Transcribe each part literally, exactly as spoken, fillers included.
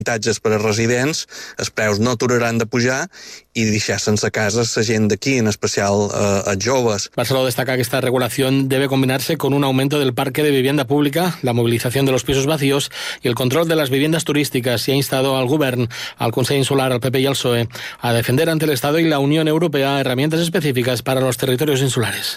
habitatges per a residents, els preus no aturaran de pujar i deixar sense cases la gent d'aquí, en especial eh, els joves. Barceló destaca que esta regulación debe combinarse con un aumento del parque de vivienda pública, la movilización de los pisos vacíos y el control de las viviendas turísticas, y ha instado al Govern, al Consell Insular, al P P y al P S O E a defender ante el Estado y la Unión Europea herramientas específicas para los territorios insulares.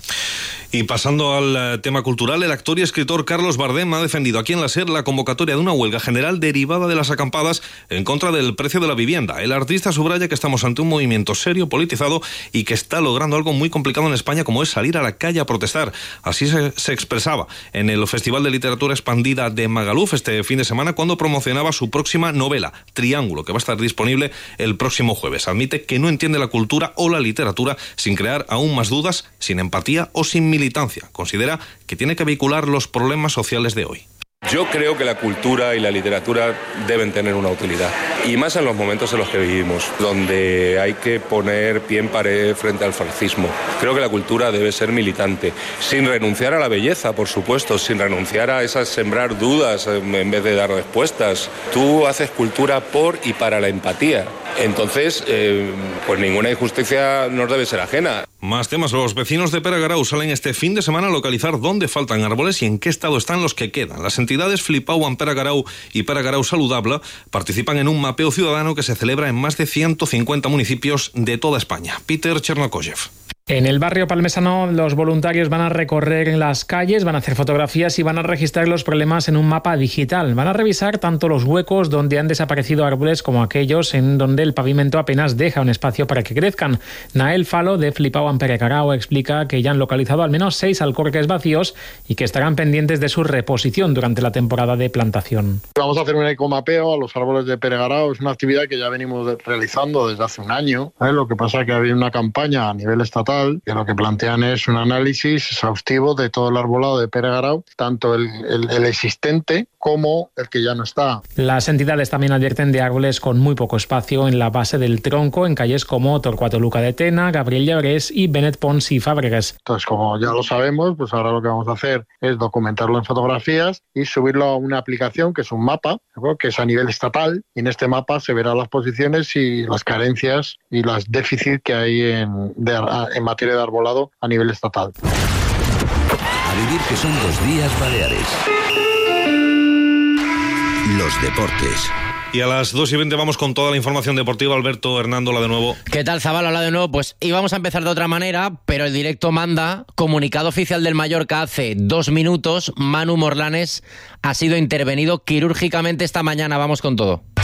Y pasando al tema cultural, el actor y escritor Carlos Bardem ha defendido aquí en la SER la convocatoria de una huelga general derivada de las acampadas en contra del precio de la vivienda. El artista subraya que estamos ante un movimiento serio, politizado y que está logrando algo muy complicado en España, como es salir a la calle a protestar. Así se, se expresaba en el Festival de Literatura Expandida de Magaluf este fin de semana, cuando promocionaba su próxima novela, Triángulo, que va a estar disponible el próximo jueves. Admite que no entiende la cultura o la literatura sin crear aún más dudas, sin empatía o sin militancia. Considera que tiene que vehicular los problemas sociales de hoy. Yo creo que la cultura y la literatura deben tener una utilidad, y más en los momentos en los que vivimos, donde hay que poner pie en pared frente al fascismo. Creo que la cultura debe ser militante, sin renunciar a la belleza, por supuesto, sin renunciar a esas sembrar dudas en vez de dar respuestas. Tú haces cultura por y para la empatía. Entonces, eh, pues ninguna injusticia nos debe ser ajena. Más temas. Los vecinos de Peragarau salen este fin de semana a localizar dónde faltan árboles y en qué estado están los que quedan. Las entidades Flipauan Peragarau y Peragarau Saludable participan en un mapeo ciudadano que se celebra en más de ciento cincuenta municipios de toda España. Peter Chernokoyev. En el barrio palmesano, los voluntarios van a recorrer las calles, van a hacer fotografías y van a registrar los problemas en un mapa digital. Van a revisar tanto los huecos donde han desaparecido árboles como aquellos en donde el pavimento apenas deja un espacio para que crezcan. Nael Falo, de Flipauan Peragarau, explica que ya han localizado al menos seis alcorques vacíos y que estarán pendientes de su reposición durante la temporada de plantación. Vamos a hacer un ecomapeo a los árboles de Peragarau. Es una actividad que ya venimos realizando desde hace un año. ¿Eh? Lo que pasa es que había una campaña a nivel estatal que lo que plantean es un análisis exhaustivo de todo el arbolado de Peragarau, tanto el, el, el existente como el que ya no está. Las entidades también advierten de árboles con muy poco espacio en la base del tronco en calles como Torcuato Luca de Tena, Gabriel Llabrés y Benet Pons y Fábregas. Entonces, como ya lo sabemos, pues ahora lo que vamos a hacer es documentarlo en fotografías y subirlo a una aplicación que es un mapa, ¿no?, que es a nivel estatal, y en este mapa se verán las posiciones y las carencias y los déficits que hay en, de, en materia de arbolado a nivel estatal. A vivir, que son dos días Baleares. Los deportes. Y a las dos y veinte vamos con toda la información deportiva. Alberto Hernándola de nuevo. ¿Qué tal, Zabal? Hola de nuevo. Pues íbamos a empezar de otra manera, pero el directo manda. Comunicado oficial del Mallorca hace dos minutos. Manu Morlanes ha sido intervenido quirúrgicamente esta mañana. Vamos con todo.